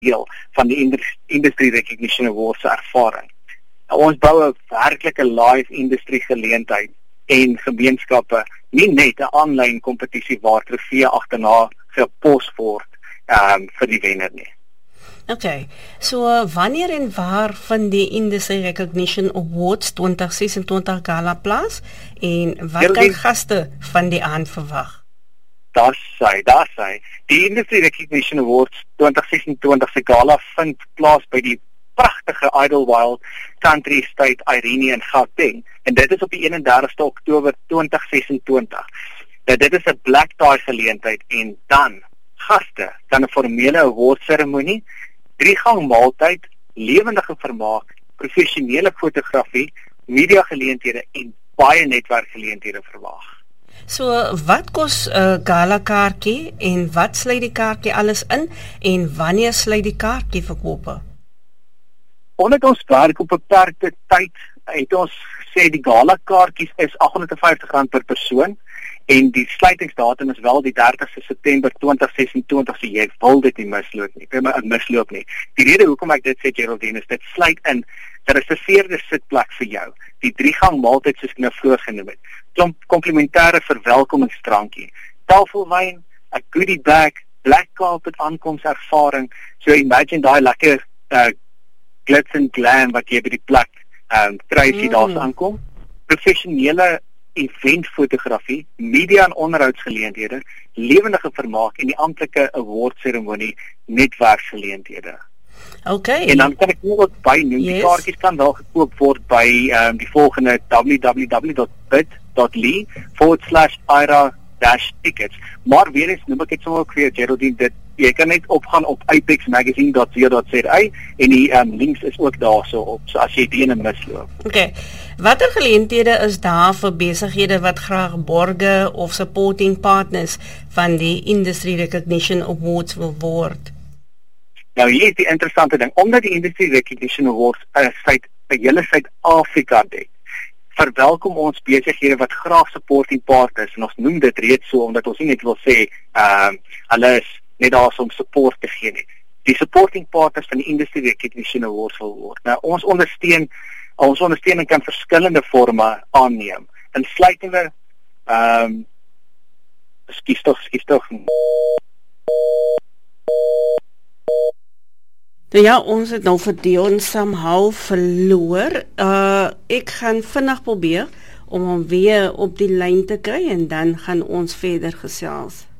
deel van die Industry Recognition Awards se ervaring. Ons bou 'n werklike live industry geleentheid en gemeenskappe, nie net 'n aanlyn kompetisie waar trofee agterna gepos word vir die wenner nie. Okay, so wanneer en waar vind die Industry Recognition Awards 2026 gala plaas en wat kan gaste van die aand verwag? Daar sy. Die Industry Recognition Awards 2026 se gala vind plaas by die pragtige Idlewild Country Estate Irene in Gauteng en dit is op die 31ste Oktober 2026. Nou dit is 'n black tie geleentheid en dan gaste dan 'n formele awardseremonie, 3-gang maaltyd, lewendige vermaak, professionele fotografie, media geleenthede en baie netwerkgeleenthede verwag. So wat kos 'n gala kaartjie en wat sluit die kaartjie alles in en wanneer sluit die kaartjie verkope? Omdat ons werk op 'n beperkte tyd, het ons gesê die gala kaartjies is R850 per persoon en die sluitingsdatum is wel die 30ste September 2026, so jy wil dit nie misloop nie. Die rede hoekom ek dit sê, Geraldine, is dit sluit in 'n gereserveerde sitplek vir jou. Die 3-gang maaltyd soos ek nou vroeër genoem het. Komplementêre verwelkomingsdrankie, tafelwyn, 'n goodie bag, black carpet aankomservaring. So imagine daai lekker glitz and glam wat jy by die plek kry as jy daar aankom. Professionele eventfotografie, media en onderhoudsgeleenthede, lewendige vermaak en die amptelike awardseremonie, netwerkgeleenthede. Okay. En dan kan ek nog wat bynoem. Die kaartjies kan wel gekoop word by die volgende www.bit.ly/ira-tickets. Maar weer eens noem ek dit sommer ook vir Geraldine, jy kan net opgaan op apexmagazine.co.za en die links is ook daarso op, so as jy die ene misloop. Okay. Watter geleenthede is daar vir besighede wat graag borge of supporting partners van die Industry Recognition Awards wil word? Nou hier is die interessante ding, omdat die Industry Recognition Awards 'n hele Suid-Afrika dek, verwelkom ons besighede wat graag supporting partners, en ons noem dit reeds so, omdat ons nie net wil sê, hulle is net daar om support te gee nie. Die supporting partners van die Industry Recognition Awards wil word. Nou, ons ondersteuning kan verskillende forme aanneem, insluitende, skies tog. Ja, ons het nou vir Dion somehow verloor. Ek gaan vinnig probeer om hom weer op die lyn te kry en dan gaan ons verder gesels.